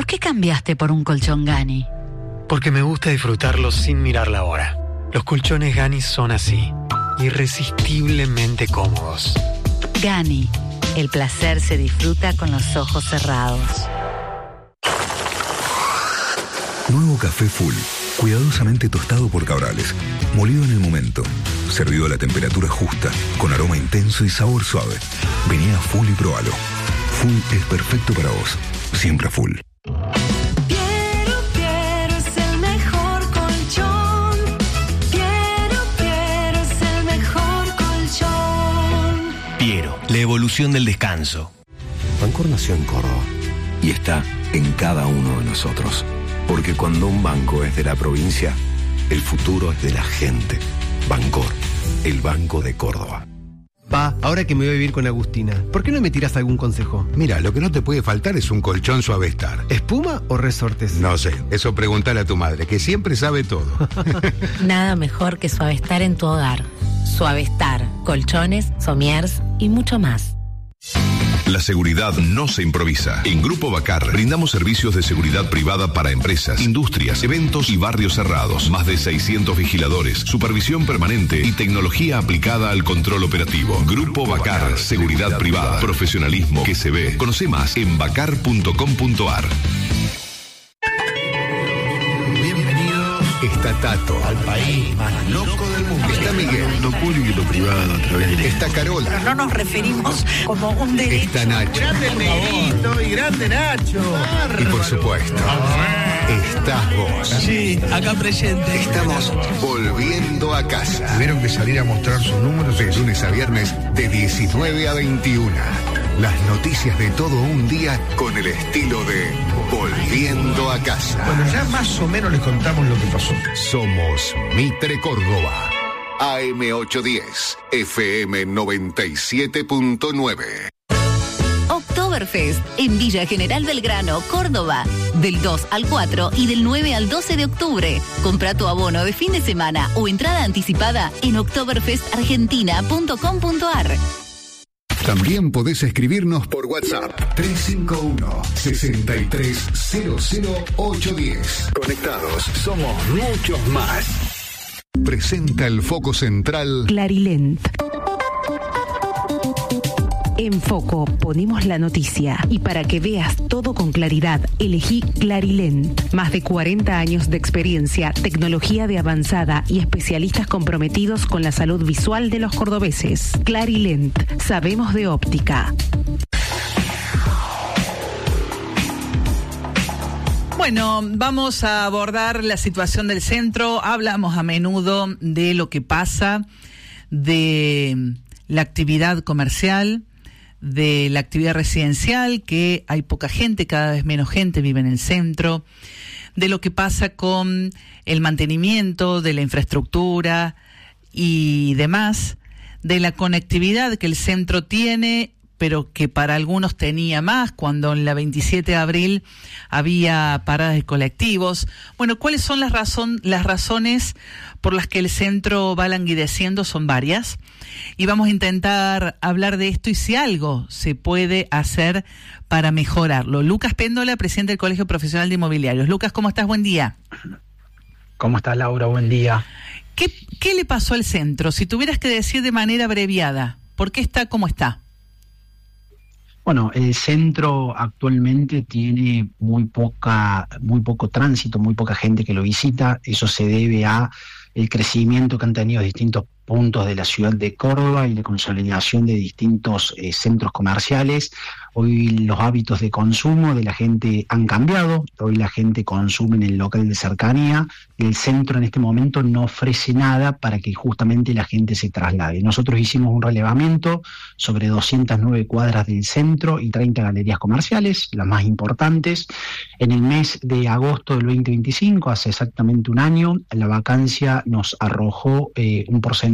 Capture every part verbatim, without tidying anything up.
¿Por qué cambiaste por un colchón Gani? Porque me gusta disfrutarlos sin mirar la hora. Los colchones Gani son así, irresistiblemente cómodos. Gani, el placer se disfruta con los ojos cerrados. Nuevo café Full, cuidadosamente tostado por Cabrales, molido en el momento, servido a la temperatura justa, con aroma intenso y sabor suave. Vení a Full y probalo. Full es perfecto para vos, siempre Full. Piero, Piero es el mejor colchón. Piero, Piero es el mejor colchón. Piero, la evolución del descanso. Bancor nació en Córdoba y está en cada uno de nosotros. Porque cuando un banco es de la provincia, el futuro es de la gente. Bancor, el Banco de Córdoba. Pa, ahora que me voy a vivir con Agustina, ¿por qué no me tiras algún consejo? Mira, lo que no te puede faltar es un colchón Suavestar. ¿Espuma o resortes? No sé, eso pregúntale a tu madre, que siempre sabe todo. Nada mejor que Suavestar en tu hogar. Suavestar, colchones, somiers y mucho más. La seguridad no se improvisa. En Grupo Bacar brindamos servicios de seguridad privada para empresas, industrias, eventos y barrios cerrados. Más de seiscientos vigiladores, supervisión permanente y tecnología aplicada al control operativo. Grupo Bacar, seguridad privada, profesionalismo que se ve. Conoce más en bacar punto com punto ar. Está Tato, al país más loco del mundo. Está Miguel, lo público y lo privado a través de... Está Carola. Pero no nos referimos como un derecho. Está Nacho. Grande el Negrito y grande Nacho. Y por supuesto, estás vos. Sí, acá presente. Estamos volviendo a casa. Tuvieron que salir a mostrar sus números de lunes a viernes de diecinueve a veintiuna. Las noticias de todo un día con el estilo de Volviendo a Casa. Bueno, ya más o menos les contamos lo que pasó. Somos Mitre Córdoba. A M ochocientos diez, F M noventa y siete punto nueve. Oktoberfest en Villa General Belgrano, Córdoba. Del dos al cuatro y del nueve al doce de octubre. Compra tu abono de fin de semana o entrada anticipada en oktoberfest argentina punto com punto ar. También podés escribirnos por WhatsApp tres cinco uno, seis tres cero cero ocho uno cero. Conectados, somos muchos más. Presenta el foco central Clarilent. En Foco ponemos la noticia y para que veas todo con claridad, elegí Clarilent. Más de cuarenta años de experiencia, tecnología de avanzada y especialistas comprometidos con la salud visual de los cordobeses. Clarilent, sabemos de óptica. Bueno, vamos a abordar la situación del centro. Hablamos a menudo de lo que pasa, de la actividad comercial, de la actividad residencial, que hay poca gente, cada vez menos gente vive en el centro, de lo que pasa con el mantenimiento de la infraestructura y demás, de la conectividad que el centro tiene, pero que para algunos tenía más, cuando en la veintisiete de abril había paradas de colectivos. Bueno, ¿cuáles son las, razón, las razones por las que el centro va languideciendo? Son varias. Y vamos a intentar hablar de esto y si algo se puede hacer para mejorarlo. Lucas Péndola, presidente del Colegio Profesional de Inmobiliarios. Lucas, ¿cómo estás? Buen día. ¿Cómo estás, Laura? Buen día. ¿Qué, qué le pasó al centro? Si tuvieras que decir de manera abreviada, ¿por qué está como está? Bueno, el centro actualmente tiene muy poca, muy poco tránsito, muy poca gente que lo visita. Eso se debe a el crecimiento que han tenido distintos puntos de la ciudad de Córdoba y la consolidación de distintos eh, centros comerciales. Hoy los hábitos de consumo de la gente han cambiado. Hoy la gente consume en el local de cercanía. El centro en este momento no ofrece nada para que justamente la gente se traslade. Nosotros hicimos un relevamiento sobre doscientas nueve cuadras del centro y treinta galerías comerciales, las más importantes. En el mes de agosto del veinte veinticinco, hace exactamente un año, la vacancia nos arrojó eh, un porcentaje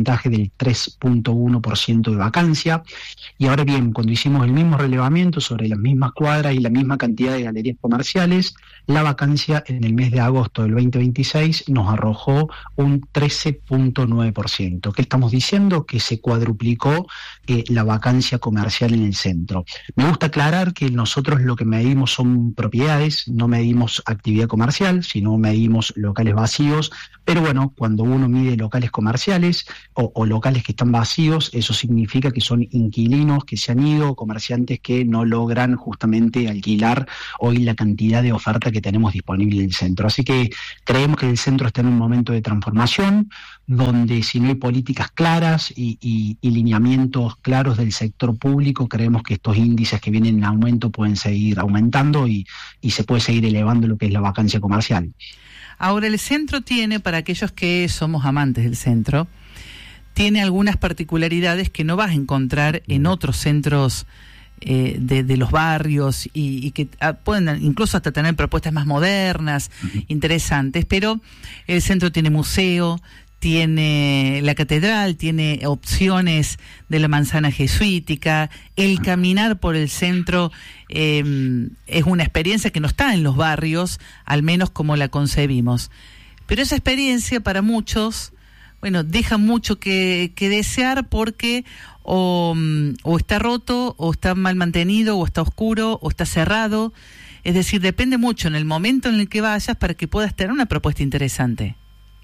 porcentaje del tres punto uno por ciento de vacancia. Y ahora bien, cuando hicimos el mismo relevamiento sobre las mismas cuadras y la misma cantidad de galerías comerciales, la vacancia en el mes de agosto del veinte veintiséis nos arrojó un trece punto nueve por ciento. ¿Qué estamos diciendo? Que se cuadruplicó eh, la vacancia comercial en el centro. Me gusta aclarar que nosotros lo que medimos son propiedades, no medimos actividad comercial, sino medimos locales vacíos, pero bueno, cuando uno mide locales comerciales o, o locales que están vacíos, eso significa que son inquilinos que se han ido, comerciantes que no logran justamente alquilar hoy la cantidad de oferta que tenemos disponible en el centro. Así que creemos que el centro está en un momento de transformación, donde si no hay políticas claras y, y, y lineamientos claros del sector público, creemos que estos índices que vienen en aumento pueden seguir aumentando y, y se puede seguir elevando lo que es la vacancia comercial. Ahora, el centro tiene, para aquellos que somos amantes del centro, tiene algunas particularidades que no vas a encontrar en otros centros eh, de, de los barrios y, y que ah, pueden incluso hasta tener propuestas más modernas, uh-huh. interesantes, pero el centro tiene museo, tiene la catedral, tiene opciones de la manzana jesuítica. El caminar por el centro eh, es una experiencia que no está en los barrios, al menos como la concebimos. Pero esa experiencia para muchos, bueno, deja mucho que, que desear porque o, o está roto, o está mal mantenido, o está oscuro, o está cerrado. Es decir, depende mucho en el momento en el que vayas para que puedas tener una propuesta interesante.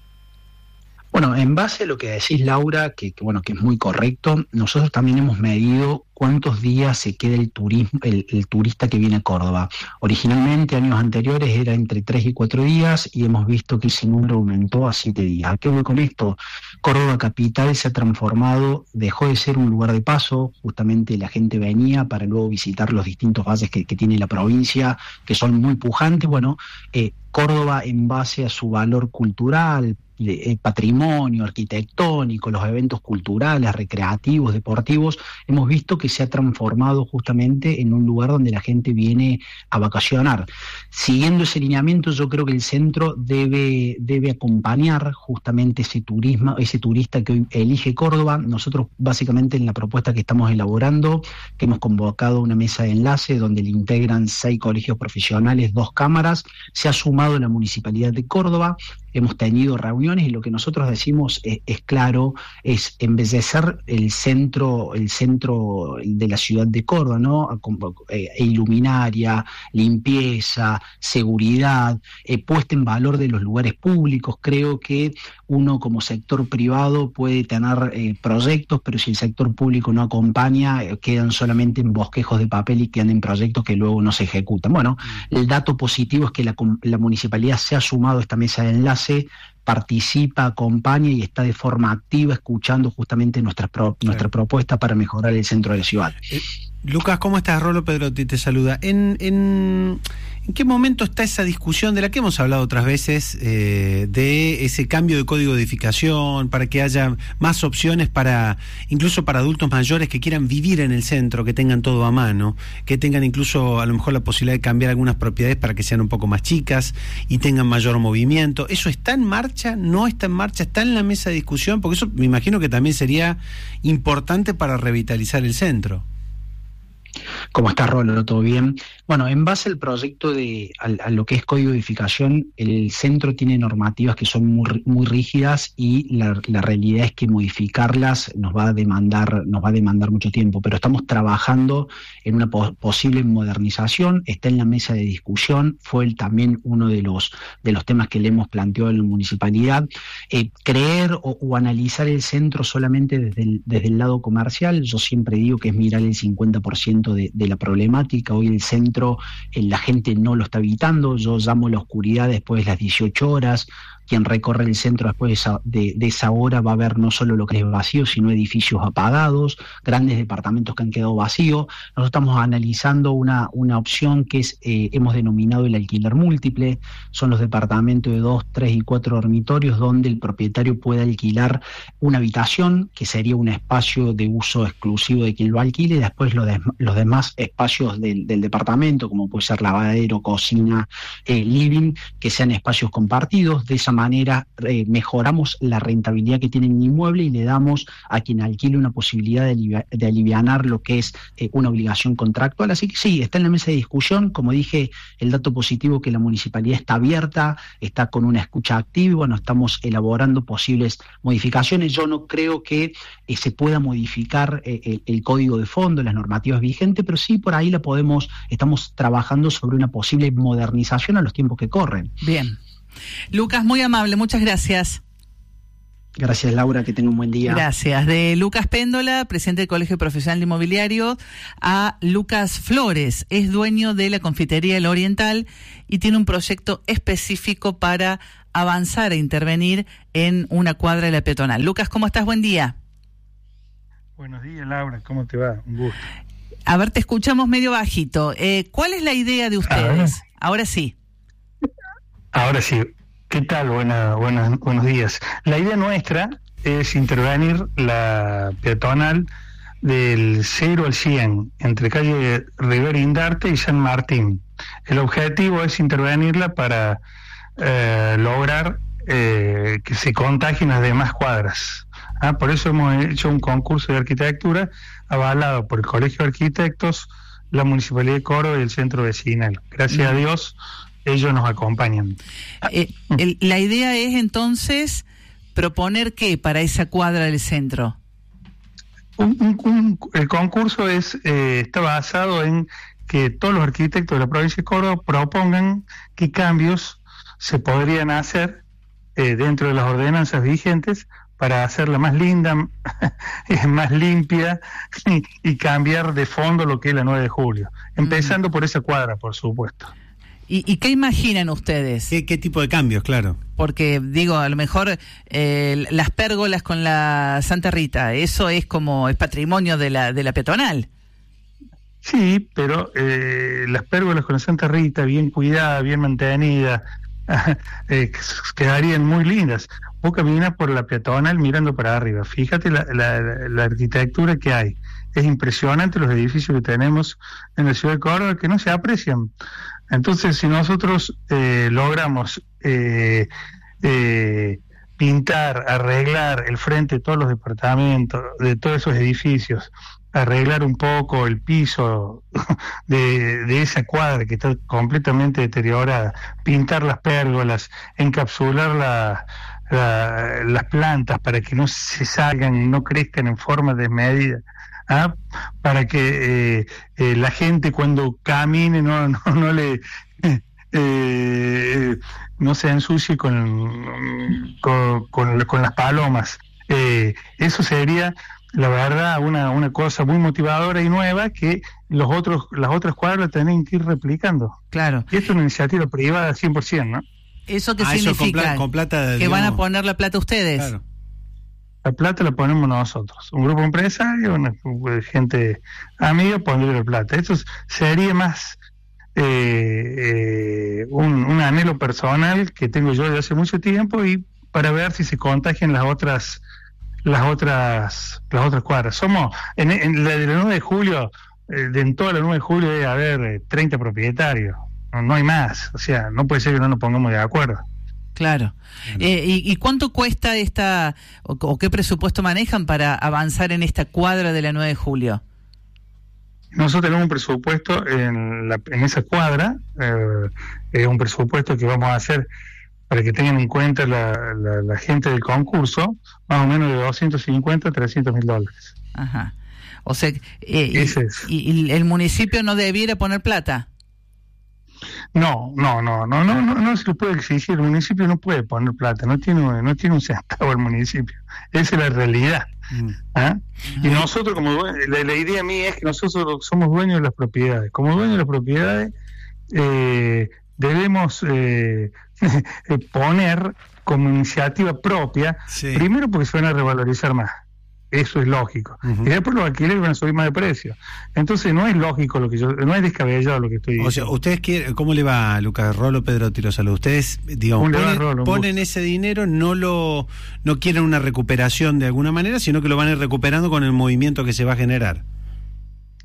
Bueno, en base a lo que decís, Laura, que, que bueno, que es muy correcto, nosotros también hemos medido cuántos días se queda el turismo, el, el turista que viene a Córdoba. Originalmente, años anteriores, era entre tres y cuatro días y hemos visto que ese número aumentó a siete días. ¿A qué voy con esto? Córdoba capital se ha transformado, dejó de ser un lugar de paso, justamente la gente venía para luego visitar los distintos valles que, que tiene la provincia, que son muy pujantes. Bueno, eh, Córdoba, en base a su valor cultural, de, eh, patrimonio arquitectónico, los eventos culturales, recreativos, deportivos, hemos visto que se ha transformado justamente en un lugar donde la gente viene a vacacionar. Siguiendo ese lineamiento, yo creo que el centro debe, debe acompañar justamente ese turismo, ese turista que hoy elige Córdoba. Nosotros básicamente en la propuesta que estamos elaborando, que hemos convocado una mesa de enlace donde le integran seis colegios profesionales, dos cámaras, se ha sumado la Municipalidad de Córdoba. Hemos tenido reuniones y lo que nosotros decimos es, es claro, es embellecer el centro, el centro de la ciudad de Córdoba, ¿no? E iluminaria, limpieza, seguridad, eh, puesta en valor de los lugares públicos. Creo que uno como sector privado puede tener eh, proyectos, pero si el sector público no acompaña, eh, quedan solamente en bosquejos de papel y quedan en proyectos que luego no se ejecutan. Bueno, el dato positivo es que la, la municipalidad se ha sumado a esta mesa de enlace, participa, acompaña y está de forma activa escuchando justamente nuestra, pro, nuestra propuesta para mejorar el centro de la ciudad. Eh, Lucas, ¿cómo estás? Rolo Pedrotti te saluda. ¿En, en, ¿En qué momento está esa discusión de la que hemos hablado otras veces, eh, de ese cambio de código de edificación, para que haya más opciones para, incluso para adultos mayores que quieran vivir en el centro, que tengan todo a mano, que tengan incluso a lo mejor la posibilidad de cambiar algunas propiedades para que sean un poco más chicas y tengan mayor movimiento? ¿Eso está en marcha? ¿No está en marcha? ¿Está en la mesa de discusión? Porque eso me imagino que también sería importante para revitalizar el centro. ¿Cómo está, Rolo? ¿Todo bien? Bueno, en base al proyecto de a, a lo que es código de edificación, el centro tiene normativas que son muy, muy rígidas y la, la realidad es que modificarlas nos va a demandar nos va a demandar mucho tiempo, pero estamos trabajando en una po- posible modernización. Está en la mesa de discusión, fue el, también uno de los de los temas que le hemos planteado a la municipalidad. Eh, creer o, o analizar el centro solamente desde el, desde el lado comercial, yo siempre digo que es mirar el cincuenta por ciento de, de la problemática. Hoy el centro, eh, la gente no lo está habitando. Yo llamo la oscuridad después de las dieciocho horas. Quien recorre el centro después de esa, de, de esa hora va a ver no solo lo que es vacío, sino edificios apagados, grandes departamentos que han quedado vacíos. Nosotros estamos analizando una, una opción que es eh, hemos denominado el alquiler múltiple. Son los departamentos de dos, tres y cuatro dormitorios donde el propietario puede alquilar una habitación, que sería un espacio de uso exclusivo de quien lo alquile, y después los, de, los demás demás espacios del, del departamento, como puede ser lavadero, cocina, eh, living, que sean espacios compartidos. De esa manera eh, mejoramos la rentabilidad que tiene el inmueble y le damos a quien alquile una posibilidad de, alivi- de alivianar lo que es eh, una obligación contractual. Así que sí, está en la mesa de discusión. Como dije, el dato positivo que la municipalidad está abierta, está con una escucha activa y bueno, estamos elaborando posibles modificaciones. Yo no creo que eh, se pueda modificar eh, el, el código de fondo, las normativas vigentes, pero sí por ahí la podemos, estamos trabajando sobre una posible modernización a los tiempos que corren. Bien. Lucas, muy amable, muchas gracias. Gracias, Laura, que tenga un buen día. Gracias. De Lucas Péndola, presidente del Colegio Profesional de Inmobiliario, a Lucas Flores, es dueño de la Confitería El Oriental y tiene un proyecto específico para avanzar e intervenir en una cuadra de la peatonal. Lucas, ¿cómo estás? Buen día. Buenos días, Laura, ¿cómo te va? Un gusto. A ver, te escuchamos medio bajito. Eh, ¿Cuál es la idea de ustedes? Ahora sí. Ahora sí. ¿Qué tal? Buena, buena, buenos días. La idea nuestra es intervenir la peatonal del cero al cien, entre calle Rivera Indarte y San Martín. El objetivo es intervenirla para eh, lograr eh, que se contagien las demás cuadras. Ah, por eso hemos hecho un concurso de arquitectura avalado por el Colegio de Arquitectos, la Municipalidad de Córdoba y el Centro Vecinal. Gracias a Dios, ellos nos acompañan. Eh, el, la idea es entonces proponer qué para esa cuadra del centro. Un, un, un, el concurso es eh, está basado en que todos los arquitectos de la provincia de Córdoba propongan qué cambios se podrían hacer eh, dentro de las ordenanzas vigentes para hacerla más linda, más limpia y, y cambiar de fondo lo que es la nueve de julio. Empezando mm. por esa cuadra, por supuesto. ¿Y, y qué imaginan ustedes? ¿Qué, qué tipo de cambios, claro? Porque, digo, a lo mejor eh, las pérgolas con la Santa Rita, eso es como, es patrimonio de la, de la peatonal. Sí, pero eh, las pérgolas con la Santa Rita, bien cuidadas, bien mantenidas, eh, quedarían muy lindas. Vos caminas por la peatonal mirando para arriba, fíjate la, la, la arquitectura que hay. Es impresionante los edificios que tenemos en la ciudad de Córdoba que no se aprecian. Entonces, si nosotros eh, logramos eh, eh, pintar, arreglar el frente de todos los departamentos, de todos esos edificios, arreglar un poco el piso de, de esa cuadra que está completamente deteriorada, pintar las pérgolas, encapsular la, la, las plantas para que no se salgan, no crezcan en forma desmedida, ¿ah? Para que eh, eh, la gente cuando camine no, no, no le eh, no se ensucie con, con, con, con las palomas. Eh, eso sería, la verdad, una, una cosa muy motivadora y nueva que los otros las otras cuadras tienen que ir replicando. Claro. Y esto es una iniciativa privada cien por ciento, ¿no? ¿Eso qué ah, significa? Eso con pla- con plata, ¿Que digamos, van a poner la plata ustedes? Claro. La plata la ponemos nosotros, un grupo empresario, una gente amiga pondría la plata. Eso sería más eh, eh, un, un anhelo personal que tengo yo desde hace mucho tiempo y para ver si se contagian las otras las otras las otras cuadras. Somos en, en la de la nueve de julio, eh, de en toda la nueve de julio debe haber eh, treinta propietarios, no, no hay más, o sea, no puede ser que no nos pongamos de acuerdo. Claro. Eh, y, ¿Y cuánto cuesta esta, o, o qué presupuesto manejan para avanzar en esta cuadra de la nueve de julio? Nosotros tenemos un presupuesto en, la, en esa cuadra, eh, es un presupuesto que vamos a hacer para que tengan en cuenta la, la, la gente del concurso, más o menos de doscientos cincuenta a trescientos mil dólares. Ajá. O sea, eh, Ese y, es. y, y el municipio no debiera poner plata. No, no, no, no, no, no, no se lo puede exigir. El municipio no puede poner plata, no tiene, no tiene un centavo el municipio. Esa es la realidad. Mm. ¿Ah? Y nosotros, como due- la, la idea mía es que nosotros somos dueños de las propiedades. Como dueños de las propiedades, eh, debemos eh, poner como iniciativa propia, sí. Primero porque se van a revalorizar más. Eso es lógico. Uh-huh. Y después los alquileres van a subir más de precio. Entonces no es lógico lo que yo, no es descabellado lo que estoy diciendo. O sea, ustedes quieren, ¿cómo le va, Lucas? Rolo Pedro Tirosalo. Ustedes, digamos, ponen, Rolo, ponen ese dinero, no lo, no quieren una recuperación de alguna manera, sino que lo van a ir recuperando con el movimiento que se va a generar.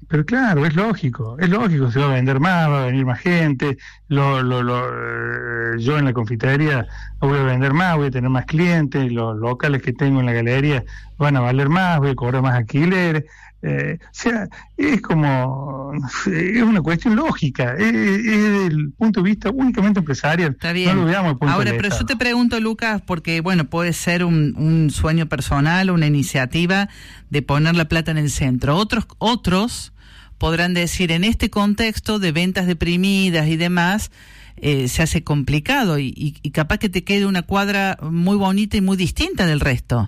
Pero claro, es lógico, es lógico, se va a vender más, va a venir más gente, lo, lo, lo, eh, yo en la confitería voy a vender más, voy a tener más clientes, los locales que tengo en la galería van a valer más, voy a cobrar más alquileres, eh, o sea, es como, es una cuestión lógica, es, es desde el punto de vista únicamente empresarial. Está bien. No lo veamos el punto Ahora, de pero Estado. yo te pregunto, Lucas, porque bueno, puede ser un, un sueño personal, una iniciativa de poner la plata en el centro. Otros, otros podrán decir, en este contexto de ventas deprimidas y demás, eh, se hace complicado y, y, y capaz que te quede una cuadra muy bonita y muy distinta del resto.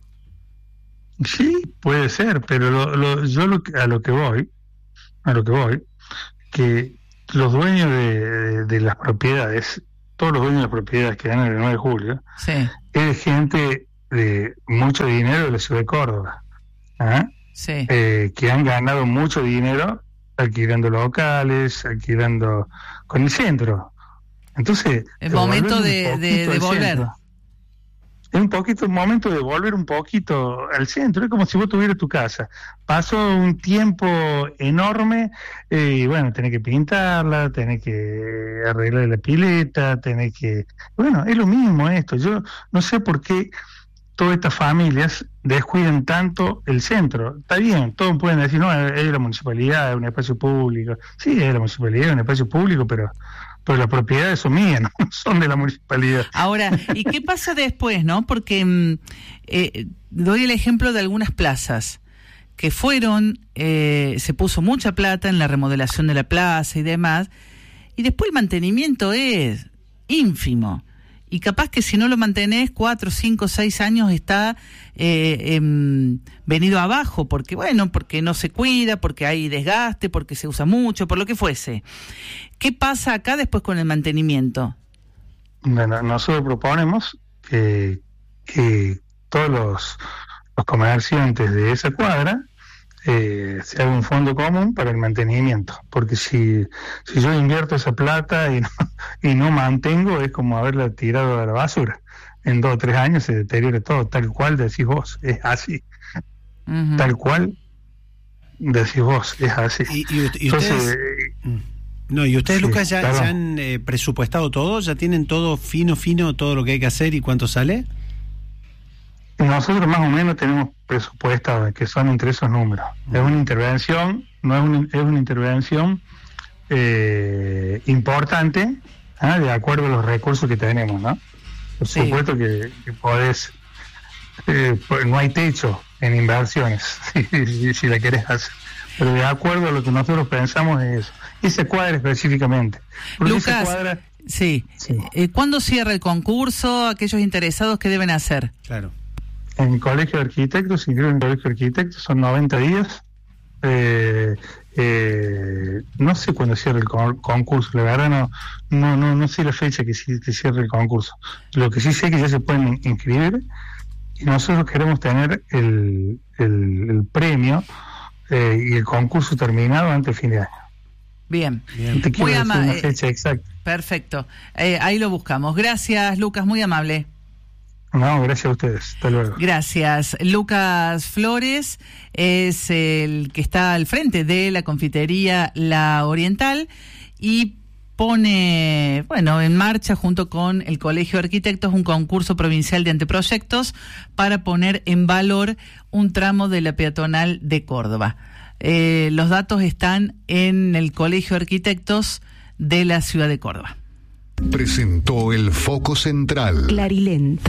Sí, puede ser, pero lo, lo, yo lo, a lo que voy, a lo que voy, que los dueños de, de, de las propiedades, todos los dueños de las propiedades que dan el nueve de julio, sí, es gente de mucho dinero de la ciudad de Córdoba, ¿ah? Sí. Eh, que han ganado mucho dinero alquilando locales, alquilando con el centro. Entonces, es momento de, de, de volver. Centro. Es un poquito, un momento de volver un poquito al centro. Es como si vos tuvieras tu casa. Pasó un tiempo enorme eh, y bueno, tenés que pintarla, tenés que arreglar la pileta, tenés que... Bueno, es lo mismo esto. Yo no sé por qué todas estas familias descuiden tanto el centro. Está bien, todos pueden decir, no, es de la municipalidad, es un espacio público. Sí, es de la municipalidad, es un espacio público, pero... pero las propiedades son mías, no son de la municipalidad. Ahora, ¿y qué pasa después, no? Porque eh, doy el ejemplo de algunas plazas que fueron, eh, se puso mucha plata en la remodelación de la plaza y demás, y después el mantenimiento es ínfimo. Y capaz que si no lo mantenés cuatro, cinco, seis años está eh, eh, venido abajo, porque bueno, porque no se cuida, porque hay desgaste, porque se usa mucho, por lo que fuese. ¿Qué pasa acá después con el mantenimiento? Bueno, nosotros proponemos que, que todos los, los comerciantes de esa cuadra eh, se haga un fondo común para el mantenimiento, porque si, si yo invierto esa plata y no, y no mantengo, es como haberla tirado a la basura. En dos o tres años se deteriora todo, tal cual decís vos, es así. Uh-huh. Tal cual decís vos, es así. ¿Y, y, y Entonces, ustedes, eh, no, ¿y ustedes, sí, Lucas, ya, ya han eh, presupuestado todo? ¿Ya tienen todo fino, fino, todo lo que hay que hacer y cuánto sale? Nosotros más o menos tenemos presupuestado, que son entre esos números. Uh-huh. Es una intervención, no es una, es una intervención eh, importante, ¿eh? De acuerdo a los recursos que tenemos, ¿no? Por sí. supuesto que, que podés, eh, no hay techo en inversiones, si, si la querés hacer, pero de acuerdo a lo que nosotros pensamos es esa cuadra específicamente. Porque Lucas, esa cuadra, sí. sí. Eh, ¿Cuándo cierra el concurso? ¿Aquellos interesados qué deben hacer? Claro. En el Colegio de Arquitectos, si inscriben en el Colegio de Arquitectos, son noventa días. Eh, eh, no sé cuándo cierra el con- concurso, la verdad no, no, no, no sé la fecha que, que cierre el concurso. Lo que sí sé es que ya se pueden inscribir y nosotros queremos tener el, el, el premio eh, y el concurso terminado antes del fin de año. Bien, Bien. Te quiero muy decir ama- una eh, fecha exacta. Perfecto, eh, ahí lo buscamos. Gracias, Lucas, muy amable. No, gracias a ustedes. Hasta luego. Gracias. Lucas Flores es el que está al frente de la confitería La Oriental y pone, bueno, en marcha junto con el Colegio de Arquitectos un concurso provincial de anteproyectos para poner en valor un tramo de la peatonal de Córdoba. Eh, los datos están en el Colegio de Arquitectos de la ciudad de Córdoba. Presentó el Foco Central. Clarilent.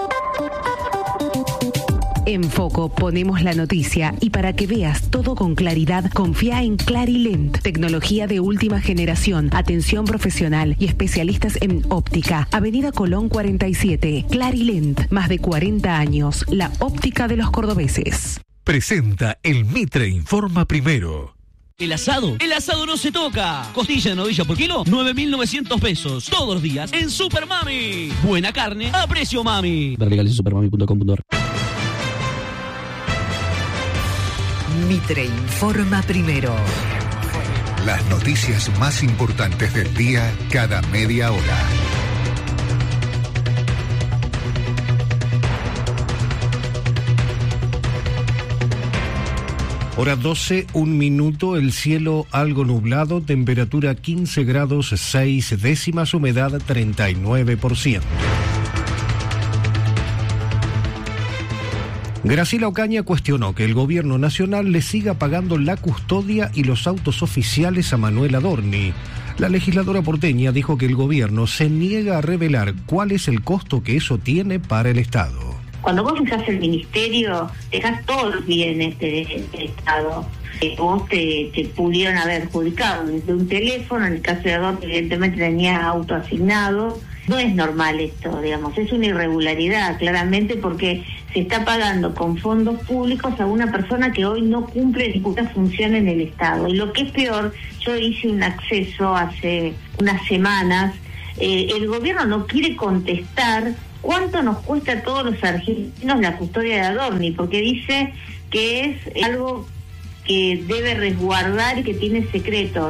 En Foco ponemos la noticia y para que veas todo con claridad, confía en Clarilent. Tecnología de última generación, atención profesional y especialistas en óptica. Avenida Colón cuarenta y siete. Clarilent, más de cuarenta años, la óptica de los cordobeses. Presenta el Mitre Informa Primero. El asado, el asado no se toca. Costilla de novilla por kilo, nueve mil novecientos pesos. Todos los días en Super Mami. Buena carne a precio mami. Ver legales en supermami punto com punto ar. Mitre Informa Primero. Las noticias más importantes del día cada media hora. Hora doce, un minuto, el cielo algo nublado, temperatura quince grados seis décimas, humedad treinta y nueve por ciento. Graciela Ocaña cuestionó que el gobierno nacional le siga pagando la custodia y los autos oficiales a Manuel Adorni. La legisladora porteña dijo que el gobierno se niega a revelar cuál es el costo que eso tiene para el Estado. Cuando vos usás el ministerio, dejás todos los bienes del de Estado. Eh, vos te, te pudieron haber adjudicado desde un teléfono, en el caso de Adorni evidentemente tenía auto asignado. No es normal esto, digamos, es una irregularidad claramente porque se está pagando con fondos públicos a una persona que hoy no cumple ninguna función en el Estado. Y lo que es peor, yo hice un acceso hace unas semanas, eh, el gobierno no quiere contestar cuánto nos cuesta a todos los argentinos la custodia de Adorni, porque dice que es algo que debe resguardar y que tiene secretos.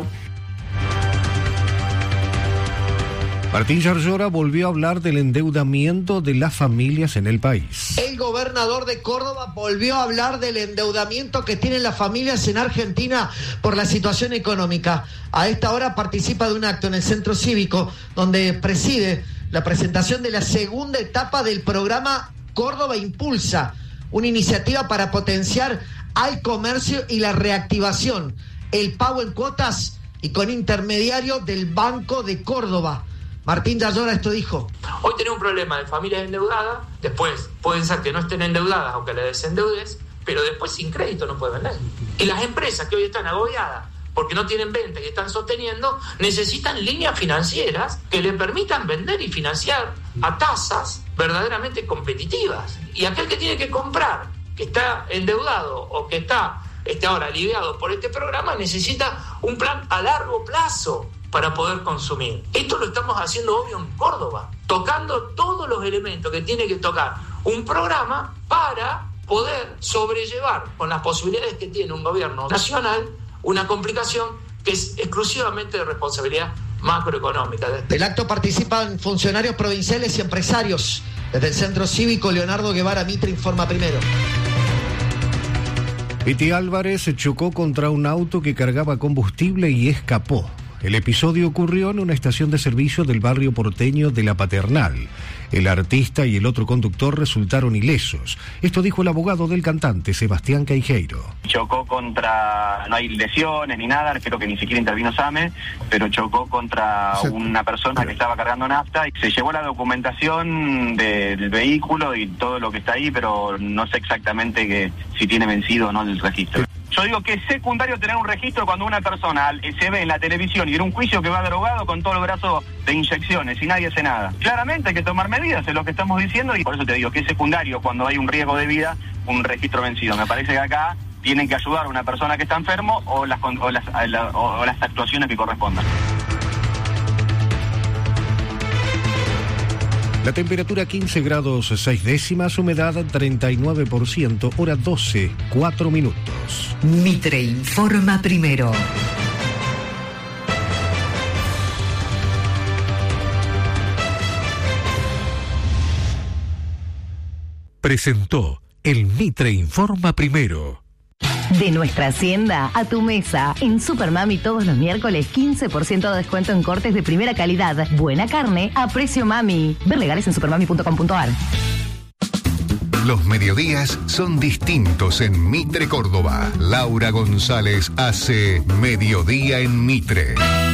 Martín Yarlora volvió a hablar del endeudamiento de las familias en el país. El gobernador de Córdoba volvió a hablar del endeudamiento que tienen las familias en Argentina por la situación económica. A esta hora participa de un acto en el Centro Cívico donde preside la presentación de la segunda etapa del programa Córdoba Impulsa, una iniciativa para potenciar al comercio y la reactivación, el pago en cuotas y con intermediario del Banco de Córdoba. Martín Yarlora esto dijo. Hoy tenemos un problema de familias endeudadas, después pueden ser que no estén endeudadas aunque le desendeudes, pero después sin crédito no pueden vender. Y las empresas que hoy están agobiadas porque no tienen venta y están sosteniendo, necesitan líneas financieras que le permitan vender y financiar a tasas verdaderamente competitivas. Y aquel que tiene que comprar, que está endeudado o que está, está ahora aliviado por este programa, necesita un plan a largo plazo para poder consumir. Esto lo estamos haciendo obvio en Córdoba, tocando todos los elementos que tiene que tocar un programa para poder sobrellevar con las posibilidades que tiene un gobierno nacional una complicación que es exclusivamente de responsabilidad macroeconómica. Del acto participan funcionarios provinciales y empresarios. Desde el Centro Cívico, Leonardo Guevara Mitre informa primero. Piti Álvarez se chocó contra un auto que cargaba combustible y escapó. El episodio ocurrió en una estación de servicio del barrio porteño de La Paternal. El artista y el otro conductor resultaron ilesos. Esto dijo el abogado del cantante, Sebastián Caijeiro. Chocó contra, no hay lesiones ni nada, creo que ni siquiera intervino SAME, pero chocó contra una persona que estaba cargando nafta y se llevó la documentación de, del vehículo y todo lo que está ahí, pero no sé exactamente que, si tiene vencido o no el registro. Yo digo que es secundario tener un registro cuando una persona se ve en la televisión y en un juicio que va drogado con todo el brazo de inyecciones y nadie hace nada. Claramente hay que tomar medidas, es lo que estamos diciendo, y por eso te digo que es secundario cuando hay un riesgo de vida, un registro vencido. Me parece que acá tienen que ayudar a una persona que está enfermo o las, o las, o las actuaciones que correspondan. La temperatura quince grados seis décimas, humedad treinta y nueve por ciento, hora doce, cuatro minutos. Mitre informa primero. Presentó el Mitre informa primero. De nuestra hacienda a tu mesa. En Supermami todos los miércoles quince por ciento de descuento en cortes de primera calidad. Buena carne a precio mami. Ver legales en supermami punto com punto a r. Los mediodías son distintos en Mitre Córdoba. Laura González hace Mediodía en Mitre.